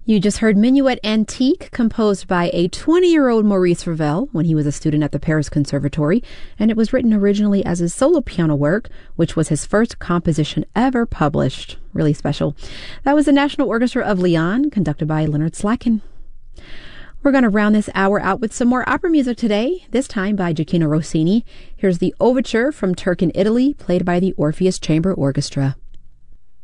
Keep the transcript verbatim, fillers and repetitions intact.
You just heard Minuet Antique, composed by a twenty-year-old Maurice Ravel when he was a student at the Paris Conservatory, and it was written originally as his solo piano work, which was his first composition ever published. Really special. That was the National Orchestra of Lyon, conducted by Leonard Slatkin. We're going to round this hour out with some more opera music today, this time by Gioacchino Rossini. Here's the Overture from Turk in Italy, played by the Orpheus Chamber Orchestra.